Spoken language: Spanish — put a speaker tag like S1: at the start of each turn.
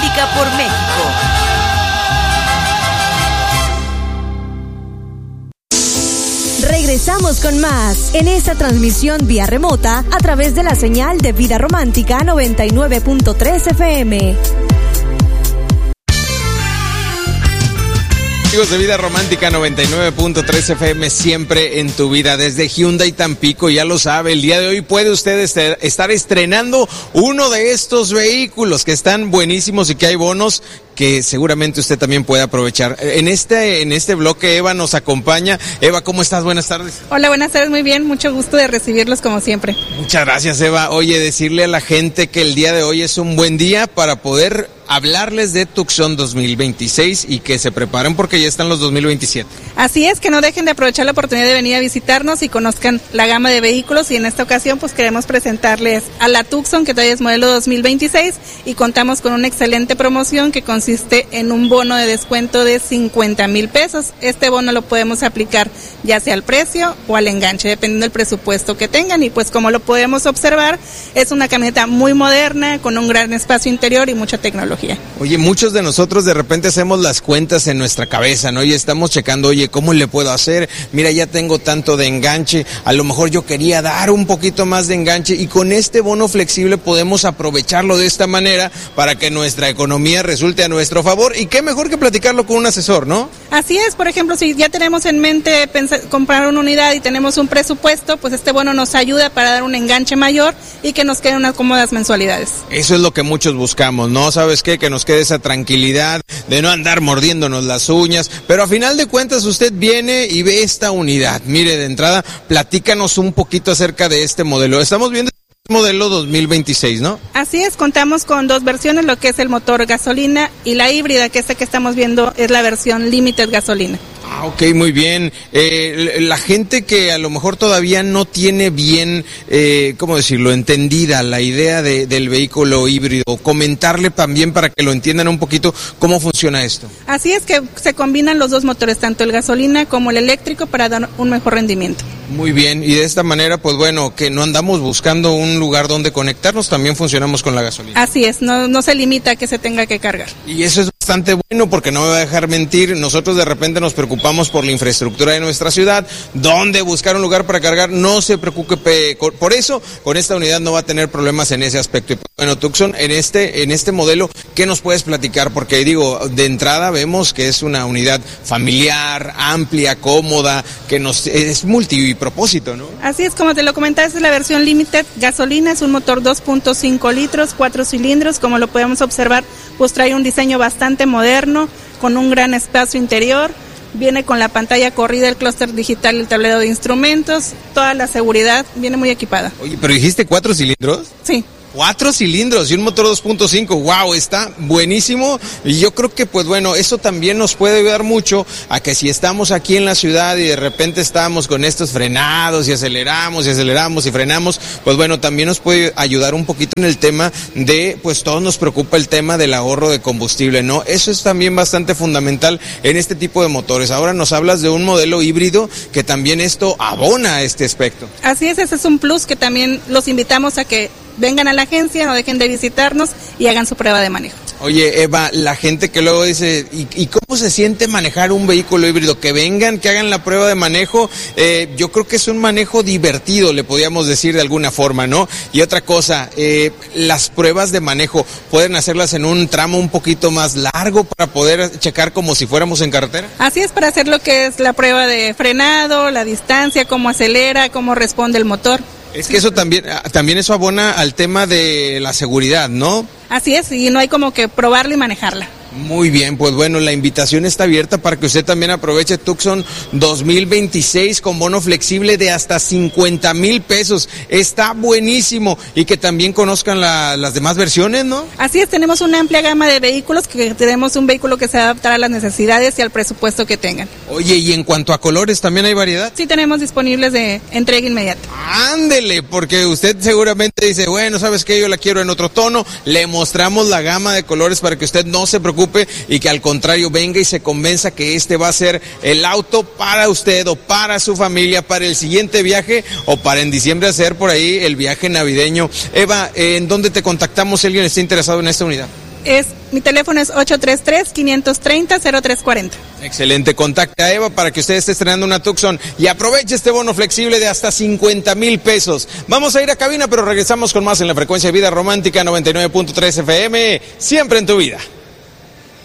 S1: Romántica por México.
S2: Regresamos con más en esta transmisión vía remota a través de la señal de Vida Romántica 99.3 FM.
S3: Amigos de Vida Romántica 99.3 FM, siempre en tu vida, desde Hyundai Tampico, ya lo sabe, el día de hoy puede usted estar estrenando uno de estos vehículos que están buenísimos y que hay bonos que seguramente usted también puede aprovechar. En este bloque Eva nos acompaña. Eva, ¿cómo estás? Buenas tardes.
S4: Hola, buenas tardes, muy bien, mucho gusto de recibirlos como siempre.
S3: Muchas gracias, Eva. Oye, decirle a la gente que el día de hoy es un buen día para poder hablarles de Tucson 2026 y que se preparen porque ya están los 2027.
S4: Así es, que no dejen de aprovechar la oportunidad de venir a visitarnos y conozcan la gama de vehículos, y en esta ocasión pues queremos presentarles a la Tucson, que todavía es modelo 2026, y contamos con una excelente promoción que consiste en un bono de descuento de 50,000 pesos. Este bono lo podemos aplicar ya sea al precio o al enganche, dependiendo del presupuesto que tengan, y pues como lo podemos observar, es una camioneta muy moderna, con un gran espacio interior y mucha tecnología.
S3: Oye, muchos de nosotros de repente hacemos las cuentas en nuestra cabeza, ¿no? Y estamos checando, oye, ¿cómo le puedo hacer? Mira, ya tengo tanto de enganche, a lo mejor yo quería dar un poquito más de enganche, y con este bono flexible podemos aprovecharlo de esta manera para que nuestra economía resulte a nuestro favor, y qué mejor que platicarlo con un asesor, ¿no?
S4: Así es, por ejemplo, si ya tenemos en mente comprar una unidad y tenemos un presupuesto, pues este bono nos ayuda para dar un enganche mayor y que nos queden unas cómodas mensualidades.
S3: Eso es lo que muchos buscamos, ¿no? ¿Sabes qué? Que nos quede esa tranquilidad de no andar mordiéndonos las uñas, pero a final de cuentas usted viene y ve esta unidad. Mire, de entrada, platícanos un poquito acerca de este modelo. Estamos viendo el modelo 2026, ¿no?
S4: Así es, contamos con dos versiones, lo que es el motor gasolina y la híbrida, que esta que estamos viendo es la versión Limited gasolina.
S3: Ah, ok, muy bien. La gente que a lo mejor todavía no tiene bien, ¿cómo decirlo?, entendida la idea del vehículo híbrido, comentarle también para que lo entiendan un poquito cómo funciona esto.
S4: Así es, que se combinan los dos motores, tanto el gasolina como el eléctrico, para dar un mejor rendimiento.
S3: Muy bien, y de esta manera, pues bueno, que no andamos buscando un lugar donde conectarnos, también funcionamos con la gasolina.
S4: Así es, no se limita a que se tenga que cargar.
S3: Y eso es bastante bueno, porque no me va a dejar mentir, nosotros de repente nos preocupamos por la infraestructura de nuestra ciudad, dónde buscar un lugar para cargar. No se preocupe por eso, con esta unidad no va a tener problemas en ese aspecto. Y bueno, Tucson, en este modelo, ¿qué nos puedes platicar? Porque digo, de entrada vemos que es una unidad familiar, amplia, cómoda, que es multipropósito, ¿no?
S4: Así es, como te lo comentaba, es la versión Limited gasolina, es un motor 2.5 litros, 4 cilindros, como lo podemos observar, pues trae un diseño bastante moderno, con un gran espacio interior. Viene con la pantalla corrida, el clúster digital y el tablero de instrumentos, toda la seguridad, viene muy equipada.
S3: Oye, ¿pero dijiste 4 cilindros?
S4: Sí.
S3: 4 cilindros y un motor 2.5, wow, está buenísimo. Y yo creo que, pues bueno, eso también nos puede ayudar mucho a que si estamos aquí en la ciudad y de repente estamos con estos frenados y aceleramos y frenamos, pues bueno, también nos puede ayudar un poquito en el tema de, pues todos nos preocupa el tema del ahorro de combustible, ¿no? Eso es también bastante fundamental en este tipo de motores. Ahora nos hablas de un modelo híbrido que también esto abona a este aspecto.
S4: Así es, ese es un plus que también los invitamos a que vengan a la agencia, no dejen de visitarnos y hagan su prueba de manejo.
S3: Oye, Eva, la gente que luego dice, ¿y cómo se siente manejar un vehículo híbrido? Que vengan, que hagan la prueba de manejo. Yo creo que es un manejo divertido, le podríamos decir de alguna forma, ¿no? Y otra cosa, las pruebas de manejo, ¿pueden hacerlas en un tramo un poquito más largo para poder checar como si fuéramos en carretera?
S4: Así es, para hacer lo que es la prueba de frenado, la distancia, cómo acelera, cómo responde el motor.
S3: Es que eso también eso abona al tema de la seguridad, ¿no?
S4: Así es, y no hay como que probarla y manejarla.
S3: Muy bien, pues bueno, la invitación está abierta para que usted también aproveche Tucson 2026 con bono flexible de hasta 50,000 pesos. Está buenísimo, y que también conozcan las demás versiones, ¿no?
S4: Así es, tenemos una amplia gama de vehículos, que tenemos un vehículo que se adaptará a las necesidades y al presupuesto que tengan.
S3: Oye, ¿y en cuanto a colores también hay variedad?
S4: Sí, tenemos disponibles de entrega inmediata.
S3: Ándele, porque usted seguramente dice, bueno, ¿sabes qué? Yo la quiero en otro tono. Le mostramos la gama de colores para que usted no se preocupe y que al contrario venga y se convenza que este va a ser el auto para usted o para su familia, para el siguiente viaje o para en diciembre hacer por ahí el viaje navideño. Eva, ¿en dónde te contactamos si alguien está interesado en esta unidad?
S4: Mi teléfono es 833-530-0340.
S3: Excelente, contacte a Eva para que usted esté estrenando una Tucson y aproveche este bono flexible de hasta 50,000 pesos. Vamos a ir a cabina, pero regresamos con más en la frecuencia de Vida Romántica 99.3 FM, siempre en tu vida.